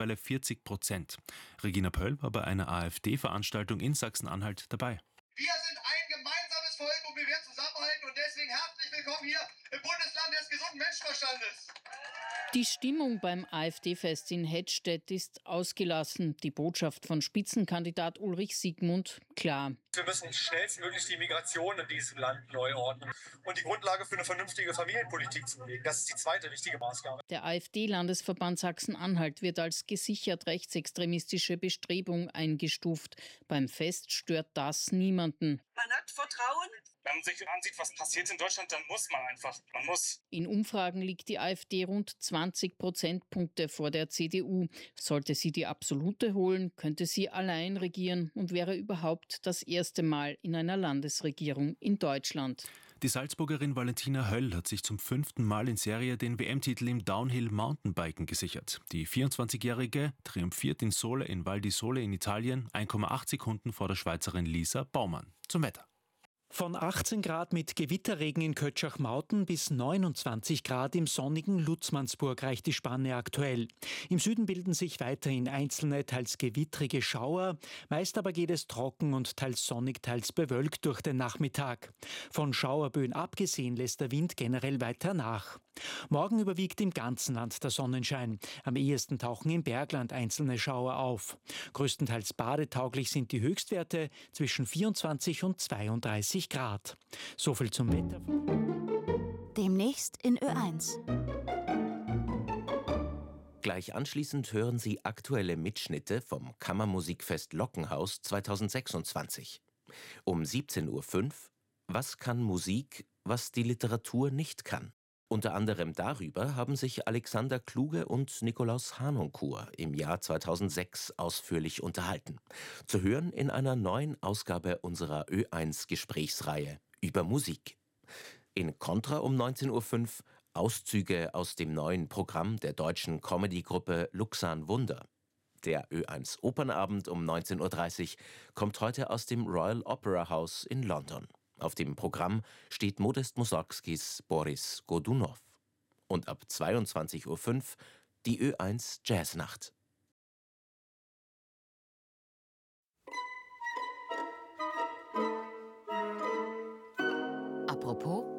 mittlerweile 40%. Regina Pöll war bei einer AfD-Veranstaltung in Sachsen-Anhalt dabei. Wir sind ein gemeinsames Volk und wir werden zusammenhalten und deswegen herzlich willkommen hier im Bundesland des gesunden Menschenverstandes. Die Stimmung beim AfD-Fest in Hettstedt ist ausgelassen. Die Botschaft von Spitzenkandidat Ulrich Siegmund klar. Wir müssen schnellstmöglich die Migration in diesem Land neu ordnen und die Grundlage für eine vernünftige Familienpolitik zu legen. Das ist die zweite wichtige Maßgabe. Der AfD-Landesverband Sachsen-Anhalt wird als gesichert rechtsextremistische Bestrebung eingestuft. Beim Fest stört das niemanden. Man hat Vertrauen. Wenn man sich ansieht, was passiert in Deutschland, dann muss man einfach. In Umfragen liegt die AfD rund 20 Prozentpunkte vor der CDU. Sollte sie die absolute holen, könnte sie allein regieren und wäre überhaupt das erste Mal in einer Landesregierung in Deutschland. Die Salzburgerin Valentina Höll hat sich zum 5. Mal in Serie den WM-Titel im Downhill-Mountainbiken gesichert. Die 24-Jährige triumphiert in Sole in Val di Sole in Italien 1,8 Sekunden vor der Schweizerin Lisa Baumann. Zum Wetter. Von 18 Grad mit Gewitterregen in Kötschach-Mauten bis 29 Grad im sonnigen Lutzmannsburg reicht die Spanne aktuell. Im Süden bilden sich weiterhin einzelne, teils gewittrige Schauer. Meist aber geht es trocken und teils sonnig, teils bewölkt durch den Nachmittag. Von Schauerböen abgesehen lässt der Wind generell weiter nach. Morgen überwiegt im ganzen Land der Sonnenschein. Am ehesten tauchen im Bergland einzelne Schauer auf. Größtenteils badetauglich sind die Höchstwerte zwischen 24 und 32 Grad. So viel zum Wetter. Demnächst in Ö1. Gleich anschließend hören Sie aktuelle Mitschnitte vom Kammermusikfest Lockenhaus 2026. Um 17.05 Uhr Was kann Musik, was die Literatur nicht kann? Unter anderem darüber haben sich Alexander Kluge und Nikolaus Harnoncourt im Jahr 2006 ausführlich unterhalten. Zu hören in einer neuen Ausgabe unserer Ö1-Gesprächsreihe über Musik. In Contra um 19.05 Uhr Auszüge aus dem neuen Programm der deutschen Comedy-Gruppe Luxan Wunder. Der Ö1 Opernabend um 19.30 Uhr kommt heute aus dem Royal Opera House in London. Auf dem Programm steht Modest Mussorgskis Boris Godunov. Und ab 22.05 Uhr die Ö1 Jazznacht. Apropos